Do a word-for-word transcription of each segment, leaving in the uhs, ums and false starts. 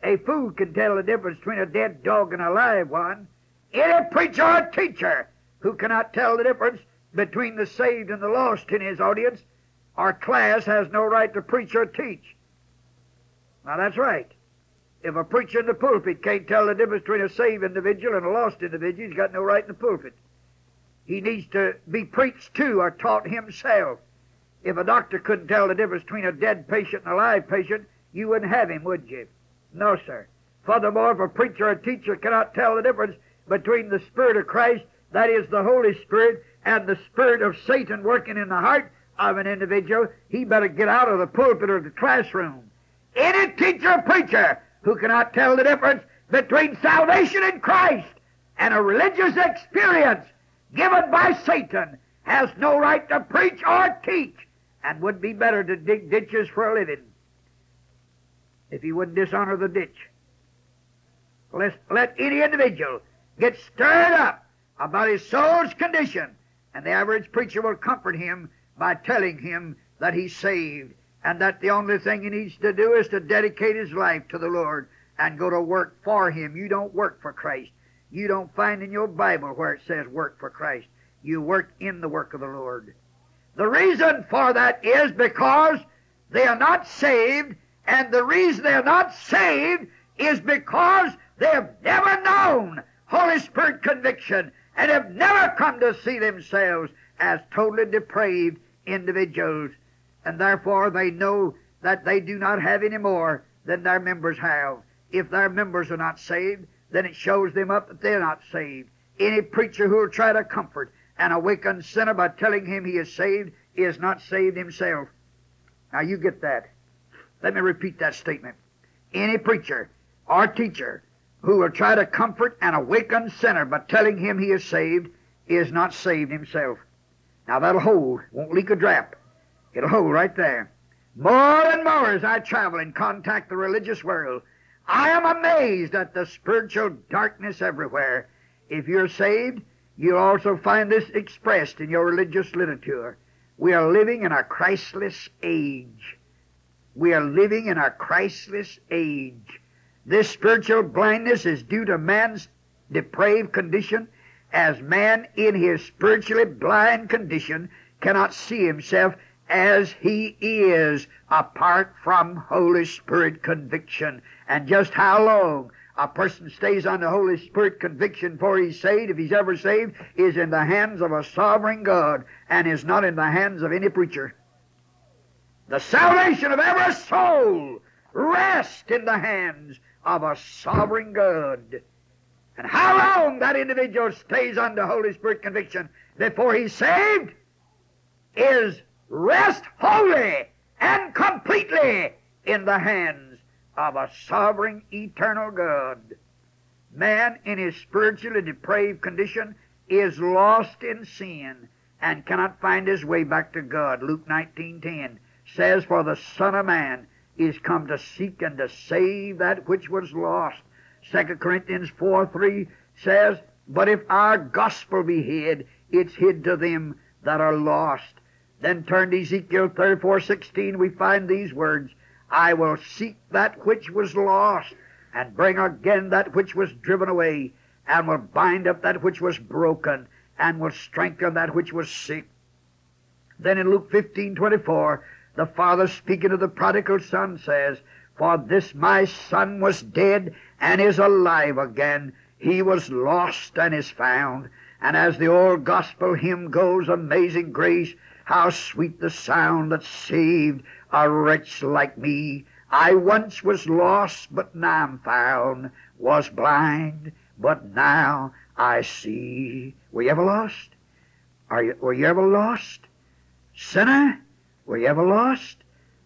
A fool can tell the difference between a dead dog and a live one. Any preacher or teacher who cannot tell the difference between the saved and the lost in his audience or class has no right to preach or teach. Now that's right. If a preacher in the pulpit can't tell the difference between a saved individual and a lost individual, he's got no right in the pulpit. He needs to be preached to or taught himself. If a doctor couldn't tell the difference between a dead patient and a live patient, you wouldn't have him, would you? No, sir. Furthermore, if a preacher or teacher cannot tell the difference between the Spirit of Christ, that is the Holy Spirit, and the spirit of Satan working in the heart of an individual, he better get out of the pulpit or the classroom. Any teacher or preacher who cannot tell the difference between salvation in Christ and a religious experience given by Satan has no right to preach or teach, and would be better to dig ditches for a living if he wouldn't dishonor the ditch. Let, let any individual get stirred up about his soul's condition, and the average preacher will comfort him by telling him that he's saved, and that the only thing he needs to do is to dedicate his life to the Lord and go to work for Him. You don't work for Christ. You don't find in your Bible where it says work for Christ. You work in the work of the Lord. The reason for that is because they are not saved, and the reason they are not saved is because they have never known Holy Spirit conviction and have never come to see themselves as totally depraved individuals, and therefore they know that they do not have any more than their members have. If their members are not saved, then it shows them up that they're not saved. Any preacher who will try to comfort an awakened sinner by telling him he is saved is not saved himself. Now you get that. Let me repeat that statement. Any preacher or teacher who will try to comfort an awakened sinner by telling him he is saved is not saved himself. Now that'll hold. Won't leak a drop. It'll hold right there. More and more as I travel and contact the religious world, I am amazed at the spiritual darkness everywhere. If you're saved, you'll also find this expressed in your religious literature. We are living in a Christless age. We are living in a Christless age. This spiritual blindness is due to man's depraved condition, as man in his spiritually blind condition cannot see himself as he is apart from Holy Spirit conviction. And just how long a person stays under Holy Spirit conviction before he's saved, if he's ever saved, is in the hands of a sovereign God and is not in the hands of any preacher. The salvation of every soul rests in the hands of a sovereign God. And how long that individual stays under Holy Spirit conviction before he's saved is rest wholly and completely in the hands of a sovereign, eternal God. Man in his spiritually depraved condition is lost in sin and cannot find his way back to God. Luke nineteen ten says, "For the Son of Man is come to seek and to save that which was lost." Second Corinthians four three says, "But if our gospel be hid, it's hid to them that are lost." Then turn to Ezekiel thirty-four sixteen, we find these words, "I will seek that which was lost, and bring again that which was driven away, and will bind up that which was broken, and will strengthen that which was sick." Then in Luke fifteen twenty-four, the Father speaking of the prodigal son says, "For this my son was dead, and is alive again. He was lost, and is found." And as the old gospel hymn goes, "Amazing grace, how sweet the sound that saved a wretch like me. I once was lost, but now I'm found, was blind, but now I see." Were you ever lost? Are you, were you ever lost? Sinner, were you ever lost?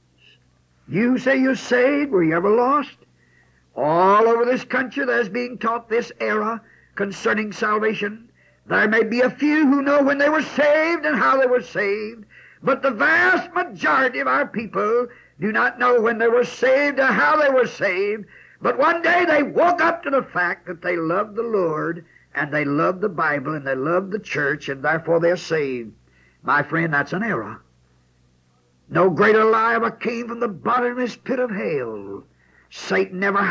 You say you're saved, were you ever lost? All over this country there's being taught this era concerning salvation. There may be a few who know when they were saved and how they were saved, but the vast majority of our people do not know when they were saved or how they were saved. But one day they woke up to the fact that they loved the Lord, and they loved the Bible, and they loved the church, and therefore they're saved. My friend, that's an error. No greater lie ever came from the bottomless pit of hell. Satan never